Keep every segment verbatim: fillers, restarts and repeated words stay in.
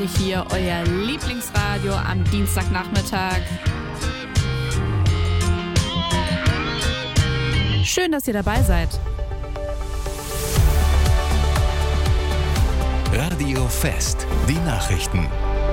Hier euer Lieblingsradio am Dienstagnachmittag. Schön, dass ihr dabei seid. Radio Fest, die Nachrichten.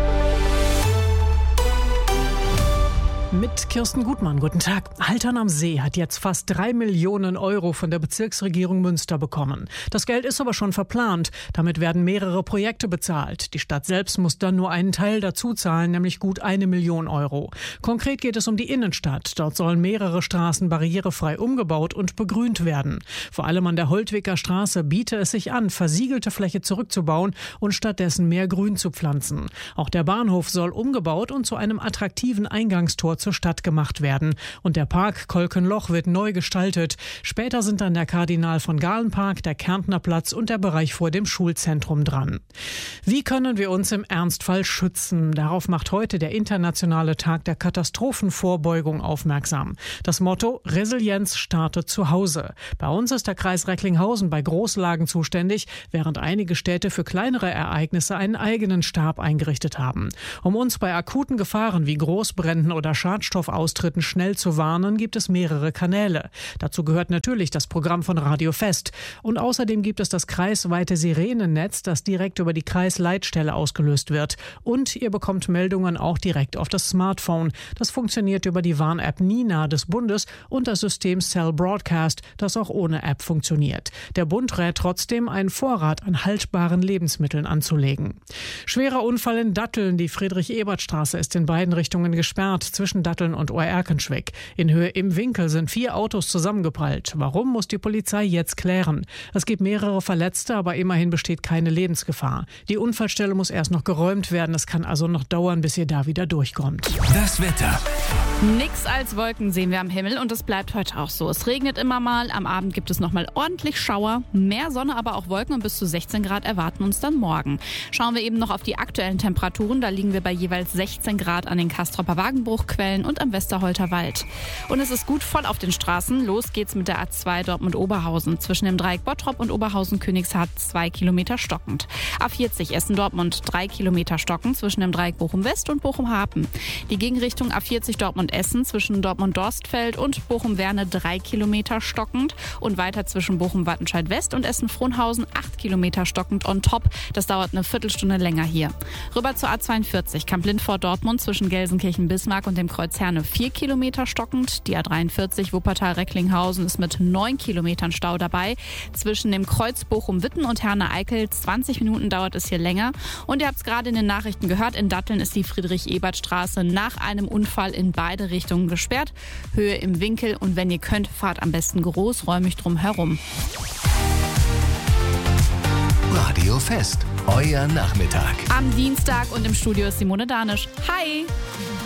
Mit Kirsten Gutmann, guten Tag. Haltern am See hat jetzt fast drei Millionen Euro von der Bezirksregierung Münster bekommen. Das Geld ist aber schon verplant. Damit werden mehrere Projekte bezahlt. Die Stadt selbst muss dann nur einen Teil dazu zahlen, nämlich gut eine Million Euro. Konkret geht es um die Innenstadt. Dort sollen mehrere Straßen barrierefrei umgebaut und begrünt werden. Vor allem an der Holtwicker Straße biete es sich an, versiegelte Fläche zurückzubauen und stattdessen mehr Grün zu pflanzen. Auch der Bahnhof soll umgebaut und zu einem attraktiven Eingangstor zur Stadt gemacht werden. Und der Park Kolkenloch wird neu gestaltet. Später sind dann der Kardinal von Galen Park, der Kärntner Platz und der Bereich vor dem Schulzentrum dran. Wie können wir uns im Ernstfall schützen? Darauf macht heute der internationale Tag der Katastrophenvorbeugung aufmerksam. Das Motto: Resilienz startet zu Hause. Bei uns ist der Kreis Recklinghausen bei Großlagen zuständig, während einige Städte für kleinere Ereignisse einen eigenen Stab eingerichtet haben. Um uns bei akuten Gefahren wie Großbränden oder Schadstoffaustritten schnell zu warnen, gibt es mehrere Kanäle. Dazu gehört natürlich das Programm von Radio Fest. Und außerdem gibt es das kreisweite Sirenennetz, das direkt über die Kreisleitstelle ausgelöst wird. Und ihr bekommt Meldungen auch direkt auf das Smartphone. Das funktioniert über die Warn-App Nina des Bundes und das System Cell Broadcast, das auch ohne App funktioniert. Der Bund rät trotzdem, einen Vorrat an haltbaren Lebensmitteln anzulegen. Schwerer Unfall in Datteln. Die Friedrich-Ebert-Straße ist in beiden Richtungen gesperrt, zwischen Datteln und Oerkenschwick. In Höhe im Winkel sind vier Autos zusammengeprallt. Warum, muss die Polizei jetzt klären. Es gibt mehrere Verletzte, aber immerhin besteht keine Lebensgefahr. Die Unfallstelle muss erst noch geräumt werden. Es kann also noch dauern, bis ihr da wieder durchkommt. Das Wetter. Nix als Wolken sehen wir am Himmel und es bleibt heute auch so. Es regnet immer mal, am Abend gibt es nochmal ordentlich Schauer, mehr Sonne, aber auch Wolken und bis zu sechzehn Grad erwarten uns dann morgen. Schauen wir eben noch auf die aktuellen Temperaturen, da liegen wir bei jeweils sechzehn Grad an den Kastropper Wagenbruchquellen und am Westerholter Wald. Und es ist gut voll auf den Straßen. Los geht's mit der A zwei Dortmund-Oberhausen. Zwischen dem Dreieck Bottrop und Oberhausen-Königshardt zwei Kilometer stockend. A vierzig Essen-Dortmund drei Kilometer stockend zwischen dem Dreieck Bochum-West und Bochum-Hapen. Die Gegenrichtung A vierzig Dortmund-Essen zwischen Dortmund-Dorstfeld und Bochum-Werne drei Kilometer stockend und weiter zwischen Bochum-Wattenscheid-West und Essen-Frohnhausen acht Kilometer stockend on top. Das dauert eine Viertelstunde länger hier. Rüber zur A zweiundvierzig Kamp-Lindfort-Dortmund zwischen Gelsenkirchen-Bismarck und dem Kreuz Herne vier Kilometer stockend. Die A dreiundvierzig Wuppertal-Recklinghausen ist mit neun Kilometern Stau dabei. Zwischen dem Kreuz Bochum-Witten und Herne-Eickel zwanzig Minuten dauert es hier länger. Und ihr habt es gerade in den Nachrichten gehört, in Datteln ist die Friedrich-Ebert-Straße nach einem Unfall in beide Richtungen gesperrt. Höhe im Winkel und wenn ihr könnt, fahrt am besten großräumig drum herum. Radio Fest, euer Nachmittag. Am Dienstag und im Studio ist Simone Danisch. Hi!